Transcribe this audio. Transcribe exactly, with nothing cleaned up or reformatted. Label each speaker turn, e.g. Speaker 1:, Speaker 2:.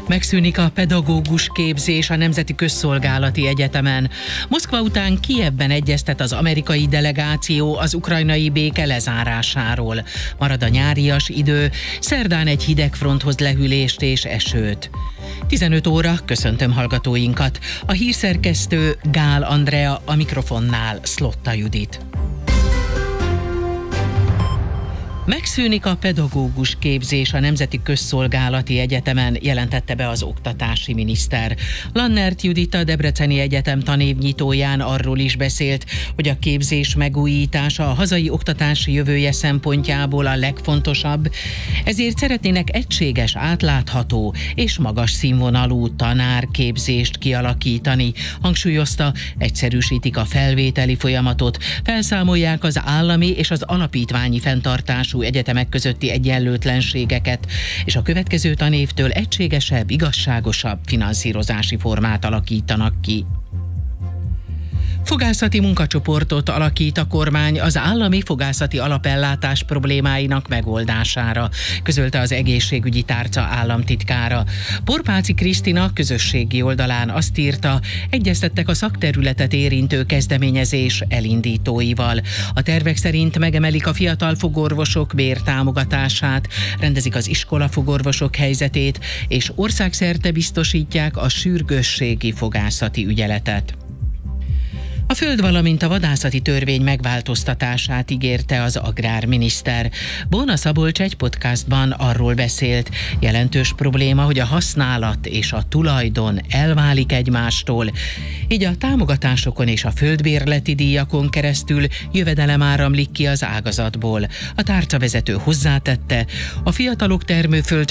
Speaker 1: Megszűnik a pedagógus képzés a Nemzeti Közszolgálati Egyetemen. Moszkva után Kijevben egyeztet az amerikai delegáció az ukrajnai béke lezárásáról. Marad a nyárias idő, szerdán egy hideg fronthoz lehűlést és esőt. tizenöt óra, köszöntöm hallgatóinkat. A hírszerkesztő Gál Andrea, a mikrofonnál Szlotta Judit. Megszűnik a pedagógus képzés a Nemzeti Közszolgálati Egyetemen, jelentette be az oktatási miniszter. Lannert Judit, a Debreceni Egyetem tanévnyitóján arról is beszélt, hogy a képzés megújítása a hazai oktatási jövője szempontjából a legfontosabb, ezért szeretnének egységes, átlátható és magas színvonalú tanárképzést kialakítani. Hangsúlyozta, egyszerűsítik a felvételi folyamatot, felszámolják az állami és az alapítványi fenntartású egyetemek közötti egyenlőtlenségeket, és a következő tanévtől egységesebb, igazságosabb finanszírozási formát alakítanak ki. Fogászati munkacsoportot alakít a kormány az állami fogászati alapellátás problémáinak megoldására, közölte az egészségügyi tárca államtitkára. Porpáci Krisztina közösségi oldalán azt írta, egyeztettek a szakterületet érintő kezdeményezés elindítóival. A tervek szerint megemelik a fiatal fogorvosok bértámogatását, rendezik az iskolafogorvosok helyzetét, és országszerte biztosítják a sürgősségi fogászati ügyeletet. A föld, valamint a vadászati törvény megváltoztatását ígérte az agrárminiszter. Bóna Szabolcs egy podcastban arról beszélt, jelentős probléma, hogy a használat és a tulajdon elválik egymástól, így a támogatásokon és a földbérleti díjakon keresztül jövedelem áramlik ki az ágazatból. A tárcavezető hozzátette, a fiatalok termőföld